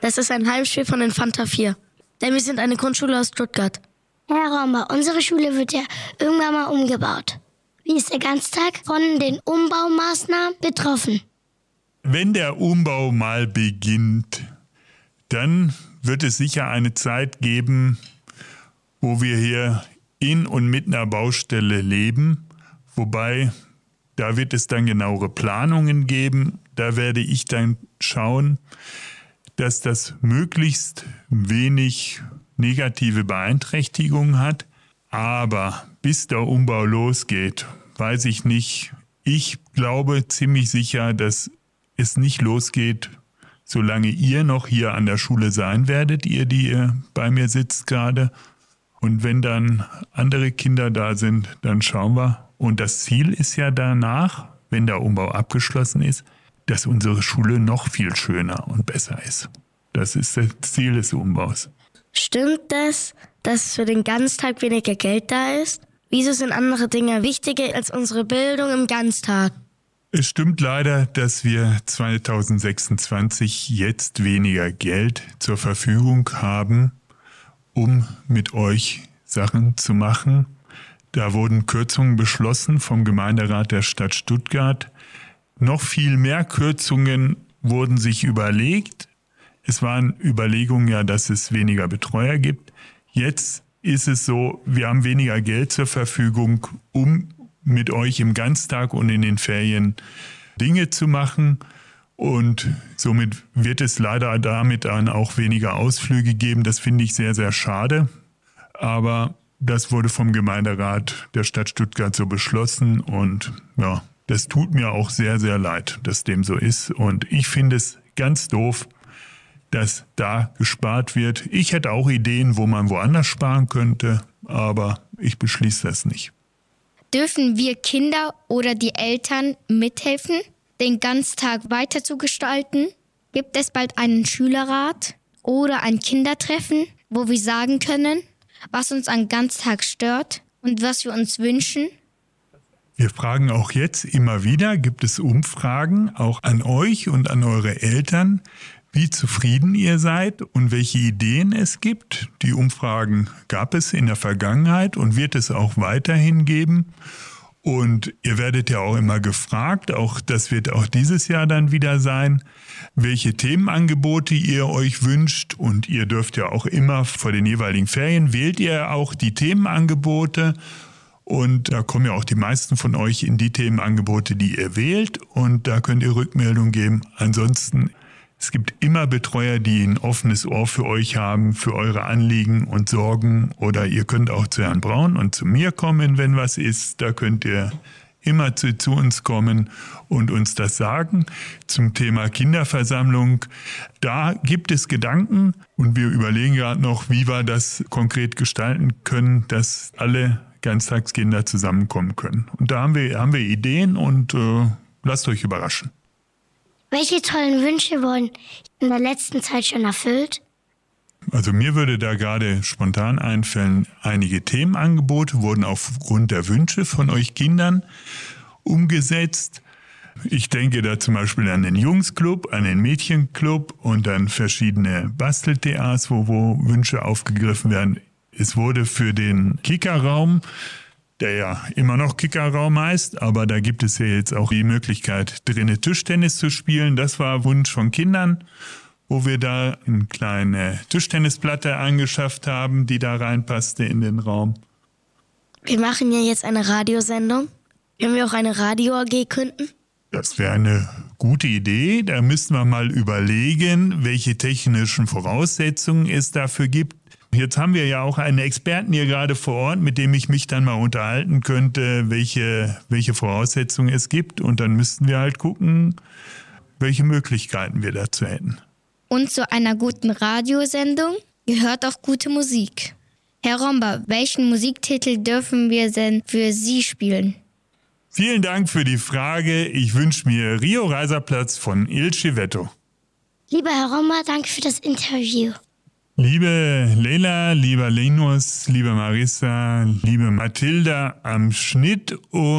Das ist ein Heimspiel von den Fanta 4. Denn wir sind eine Grundschule aus Stuttgart. Herr Romber, unsere Schule wird ja irgendwann mal umgebaut. Wie ist der Ganztag von den Umbaumaßnahmen betroffen? Wenn der Umbau mal beginnt, dann wird es sicher eine Zeit geben, wo wir hier in und mit einer Baustelle leben. Wobei, da wird es dann genauere Planungen geben. Da werde ich dann schauen, dass das möglichst wenig negative Beeinträchtigungen hat. Aber bis der Umbau losgeht, weiß ich nicht. Ich glaube ziemlich sicher, dass es nicht losgeht, solange ihr noch hier an der Schule sein werdet, ihr, die ihr bei mir sitzt gerade. Und wenn dann andere Kinder da sind, dann schauen wir. Und das Ziel ist ja danach, wenn der Umbau abgeschlossen ist, dass unsere Schule noch viel schöner und besser ist. Das ist das Ziel des Umbaus. Stimmt das, dass für den Ganztag weniger Geld da ist? Wieso sind andere Dinge wichtiger als unsere Bildung im Ganztag? Es stimmt leider, dass wir 2026 jetzt weniger Geld zur Verfügung haben, um mit euch Sachen zu machen. Da wurden Kürzungen beschlossen vom Gemeinderat der Stadt Stuttgart. Noch viel mehr Kürzungen wurden sich überlegt. Es waren Überlegungen ja, dass es weniger Betreuer gibt. Jetzt ist es so, wir haben weniger Geld zur Verfügung, um mit euch im Ganztag und in den Ferien Dinge zu machen. Und somit wird es leider damit dann auch weniger Ausflüge geben. Das finde ich sehr, sehr schade. Aber das wurde vom Gemeinderat der Stadt Stuttgart so beschlossen. Und ja, das tut mir auch sehr, sehr leid, dass dem so ist. Und ich finde es ganz doof, dass da gespart wird. Ich hätte auch Ideen, wo man woanders sparen könnte, aber ich beschließe das nicht. Dürfen wir Kinder oder die Eltern mithelfen, den Ganztag weiter zu gestalten? Gibt es bald einen Schülerrat oder ein Kindertreffen, wo wir sagen können, was uns am Ganztag stört und was wir uns wünschen? Wir fragen auch jetzt immer wieder, gibt es Umfragen auch an euch und an eure Eltern, wie zufrieden ihr seid und welche Ideen es gibt. Die Umfragen gab es in der Vergangenheit und wird es auch weiterhin geben. Und ihr werdet ja auch immer gefragt, auch das wird auch dieses Jahr dann wieder sein, welche Themenangebote ihr euch wünscht. Und ihr dürft ja auch immer vor den jeweiligen Ferien, wählt ihr auch die Themenangebote. Und da kommen ja auch die meisten von euch in die Themenangebote, die ihr wählt. Und da könnt ihr Rückmeldung geben. Ansonsten, es gibt immer Betreuer, die ein offenes Ohr für euch haben, für eure Anliegen und Sorgen. Oder ihr könnt auch zu Herrn Braun und zu mir kommen, wenn was ist. Da könnt ihr immer zu uns kommen und uns das sagen. Zum Thema Kinderversammlung, da gibt es Gedanken. Und wir überlegen gerade noch, wie wir das konkret gestalten können, dass alle Ganztagskinder zusammenkommen können. Und da haben wir Ideen und lasst euch überraschen. Welche tollen Wünsche wurden in der letzten Zeit schon erfüllt? Also mir würde da gerade spontan einfallen, einige Themenangebote wurden aufgrund der Wünsche von euch Kindern umgesetzt. Ich denke da zum Beispiel an den Jungsclub, an den Mädchenclub und dann verschiedene Bastel-TAs, wo Wünsche aufgegriffen werden. Es wurde für den Kickerraum, der ja immer noch Kickerraum heißt, aber da gibt es ja jetzt auch die Möglichkeit, drinnen Tischtennis zu spielen. Das war Wunsch von Kindern, wo wir da eine kleine Tischtennisplatte angeschafft haben, die da reinpasste in den Raum. Wir machen ja jetzt eine Radiosendung. Können wir auch eine Radio-AG gründen? Das wäre eine gute Idee. Da müssten wir mal überlegen, welche technischen Voraussetzungen es dafür gibt. Jetzt haben wir ja auch einen Experten hier gerade vor Ort, mit dem ich mich dann mal unterhalten könnte, welche Voraussetzungen es gibt. Und dann müssten wir halt gucken, welche Möglichkeiten wir dazu hätten. Und zu einer guten Radiosendung gehört auch gute Musik. Herr Romber, welchen Musiktitel dürfen wir denn für Sie spielen? Vielen Dank für die Frage. Ich wünsche mir Rio Reiserplatz von Il Civetto. Lieber Herr Romber, danke für das Interview. Liebe Leila, lieber Linus, liebe Marissa, liebe Mathilda am Schnitt und